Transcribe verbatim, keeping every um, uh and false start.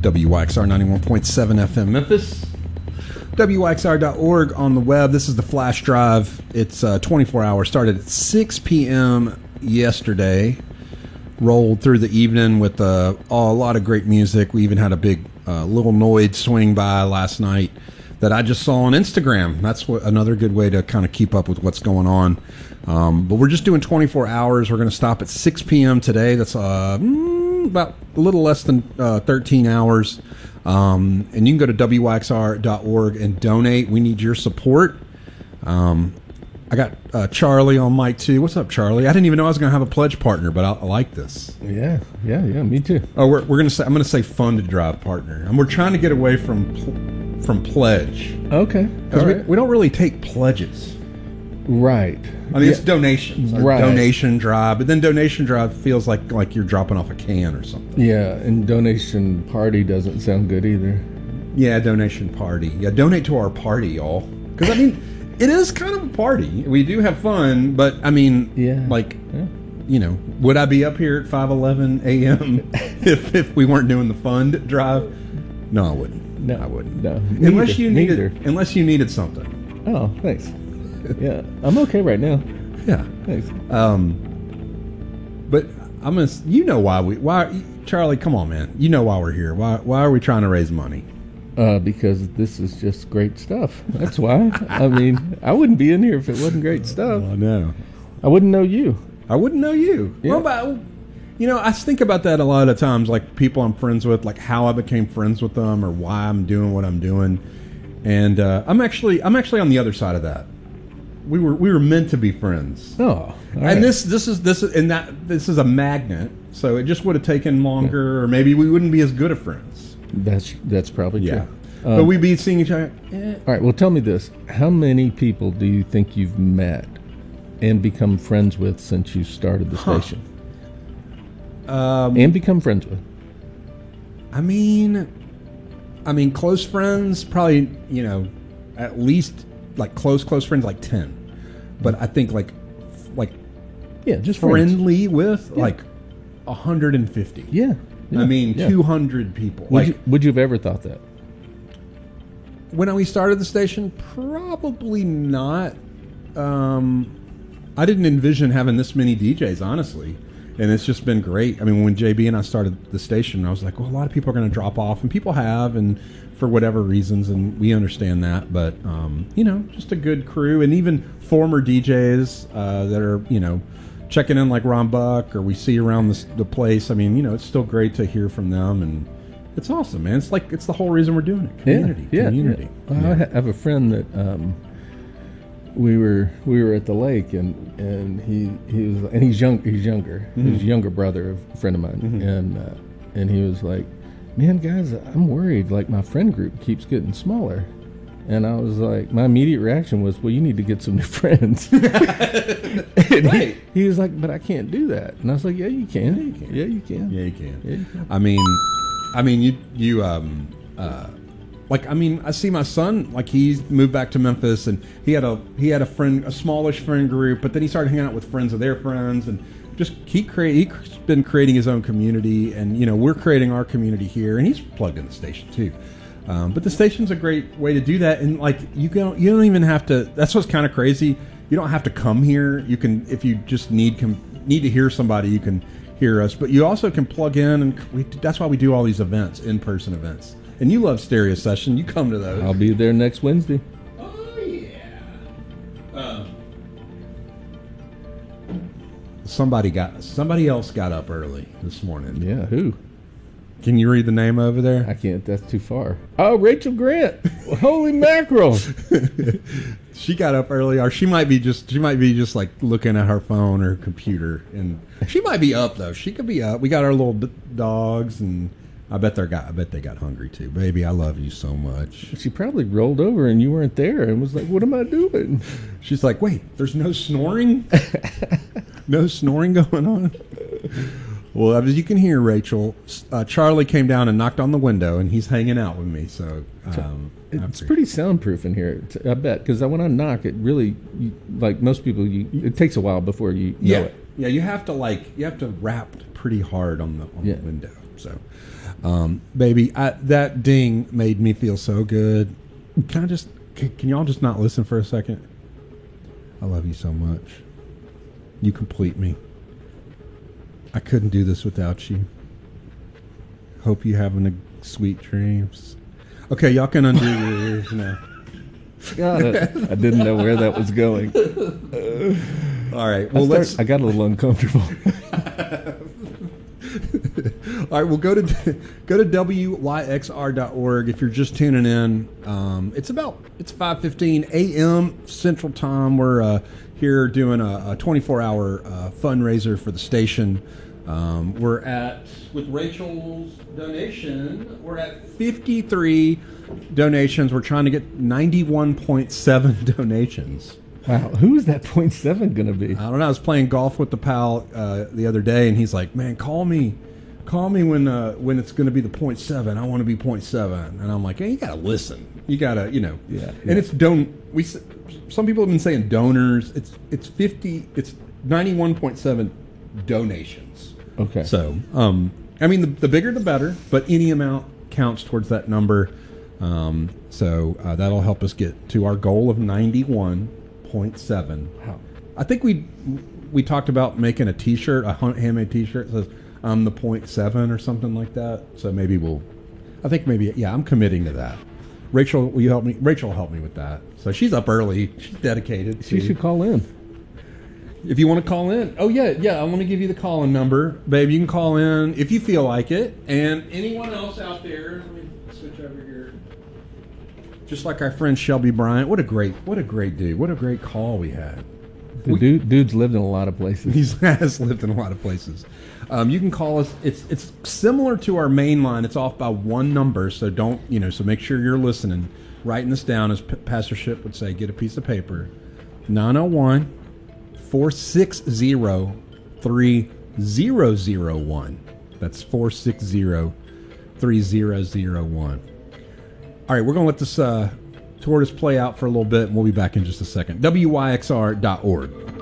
W Y X R ninety-one point seven F M Memphis. W Y X R dot org on the web. This is the Flash Drive. It's uh, twenty-four hours. Started at six p.m. yesterday. Rolled through the evening with uh, oh, a lot of great music. We even had a big uh, Little Noid swing by last night that I just saw on Instagram. That's what, another good way to kind of keep up with what's going on. Um, but we're just doing twenty-four hours. We're going to stop at six p.m. today. That's uh, mm, about a little less than uh, thirteen hours. Um, and you can go to W Y X R dot org and donate. We need your support. Um, I got uh, Charlie on mic too. What's up, Charlie? I didn't even know I was going to have a pledge partner, but I, I like this. Yeah, yeah, yeah. Me too. Oh, we're we're going to say I'm going to say fun to drive partner, and we're trying to get away from pl- from pledge. Okay, because we, right. we don't really take pledges. Right. I mean, yeah. It's donations. Or right. Donation drive, but then donation drive feels like like you're dropping off a can or something. Yeah, and donation party doesn't sound good either. Yeah, donation party. Yeah, donate to our party, y'all. Because I mean, it is kind of a party. We do have fun, but I mean, yeah, like, yeah. you know, would I be up here at five eleven a.m. if if we weren't doing the fund drive? No, I wouldn't. No, I wouldn't. No, unless neither, you needed, neither. unless you needed something. Oh, thanks. Yeah, I'm okay right now. Yeah, thanks. Um, but I'm gonna. You know why we? Why, Charlie? Come on, man. You know why we're here. Why? Why are we trying to raise money? Uh, because this is just great stuff. That's why. I mean, I wouldn't be in here if it wasn't great stuff. I know. I wouldn't know you. I wouldn't know you. Yeah. Well, about, you know, I think about that a lot of times. Like people I'm friends with, like how I became friends with them, or why I'm doing what I'm doing. And uh, I'm actually, I'm actually on the other side of that. We were we were meant to be friends. Oh, and right. this this is this is and that this is a magnet. So it just would have taken longer, yeah. or maybe we wouldn't be as good of friends. That's that's probably yeah. true. Um, but we'd be seeing each other. Eh. All right. Well, tell me this: how many people do you think you've met and become friends with since you started the huh. station? Um, and become friends with? I mean, I mean, close friends. Probably, you know, at least. Like close, close friends, like ten, but I think like, like, yeah, just friendly friends. with yeah. like a hundred and fifty. Yeah, yeah, I mean yeah. two hundred people. Would like, you, would you have ever thought that? When we started the station, probably not. Um, I didn't envision having this many D Js, honestly, and it's just been great. I mean, when J B and I started the station, I was like, well, a lot of people are going to drop off, and people have, and. For whatever reasons, and we understand that, but um, you know, just a good crew, and even former D Js uh, that are, you know, checking in like Ron Buck, or we see around the, the place. I mean, you know, it's still great to hear from them, and it's awesome, man. It's like it's the whole reason we're doing it. Community, yeah, yeah, community. Yeah. Yeah. I have a friend that um, we were we were at the lake, and, and he he was and he's young he's younger. Mm-hmm. He's a younger brother of a friend of mine, mm-hmm. and uh, and he was like, man, guys, I'm worried. Like, my friend group keeps getting smaller. And I was like, my immediate reaction was, well, you need to get some new friends. And right. he, he was like, but I can't do that. And I was like, yeah, you can. Yeah, you can. Yeah, you can. Yeah, you can. Yeah, you can. I mean, I mean, you, you, um, uh, like, I mean, I see my son, like, he's moved back to Memphis, and he had a, he had a friend, a smallish friend group, but then he started hanging out with friends of their friends, and just he create he's been creating his own community, and you know we're creating our community here, and he's plugged in the station too. Um, but the station's a great way to do that, and like you don't you don't even have to. That's what's kind of crazy. You don't have to come here. You can, if you just need com, need to hear somebody, you can hear us. But you also can plug in, and we, that's why we do all these events, in person events. And you love Stereo Session. You come to those. I'll be there next Wednesday. Oh yeah. Um, Somebody got somebody else got up early this morning. Yeah, who? Can you read the name over there? I can't. That's too far. Oh, Rachel Grant. Holy mackerel! She got up early, or she might be just she might be just like looking at her phone or computer, and she might be up though. She could be up. We got our little d- dogs, and I bet they got I bet they got hungry too. Baby, I love you so much. She probably rolled over and you weren't there, and was like, "What am I doing?" She's like, "Wait, there's no snoring." No snoring going on? Well, as you can hear, Rachel, uh, Charlie came down and knocked on the window, and he's hanging out with me. So um, it's after. pretty soundproof in here, I bet. Because when I knock, it really, you, like most people, you, it takes a while before you know yeah. it. Yeah, you have to like you have to rap pretty hard on the on yeah. the window. So, um, baby, I, that ding made me feel so good. Can I just, can, can y'all just not listen for a second? I love you so much. You complete me. I couldn't do this without you. Hope you're having a sweet dreams. Okay, y'all can undo your ears now. Got it. I didn't know where that was going. All right. Well, I, start, let's. I got a little uncomfortable. All right. We'll go to go to W Y X R dot org if you're just tuning in. Um, it's about it's five fifteen a.m. Central Time. We're uh, here doing a, a twenty-four hour uh, fundraiser for the station. Um, we're at with Rachel's donation. We're at fifty-three donations. We're trying to get ninety-one point seven donations. Wow, who is that point seven going to be? I don't know. I was playing golf with the pal uh, the other day, and he's like, "Man, call me, call me when uh, when it's going to be the point seven. I want to be point seven." And I'm like, "Hey, you got to listen. You got to, you know." Yeah, yeah. And it's don. We some people have been saying donors. It's it's fifty. It's ninety-one point seven donations. Okay. So, um, I mean, the, the bigger the better, but any amount counts towards that number. Um, so uh, that'll help us get to our goal of ninety-one point seven. Wow. I think we we talked about making a T-shirt, a handmade T-shirt that says "I'm the point seven" or something like that. So maybe we'll. I think maybe yeah, I'm committing to that. Rachel, will you help me? Rachel will help me with that. So she's up early. She's dedicated. She should call in. If you want to call in. Oh, yeah, yeah, I want to give you the call-in number. Babe, you can call in if you feel like it. And anyone else out there, let me switch over here. Just like our friend Shelby Bryant. What a great, what a great dude. What a great call we had. The we, dude, dude's lived in a lot of places. He has lived in a lot of places. Um, you can call us. It's it's similar to our main line. It's off by one number, so don't, you know, so make sure you're listening. Writing this down, as P- Pastor Ship would say, get a piece of paper. nine oh one four six zero, three zero zero one. That's four six zero, three zero zero one. All right, we're going to let this uh, tortoise play out for a little bit, and we'll be back in just a second. W Y X R dot org.